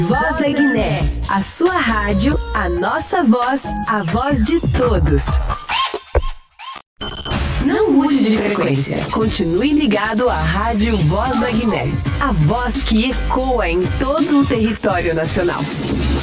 Voz da Guiné, a sua rádio, a nossa voz, a voz de todos. Não mude de frequência, continue ligado à Rádio Voz da Guiné, a voz que ecoa em todo o território nacional.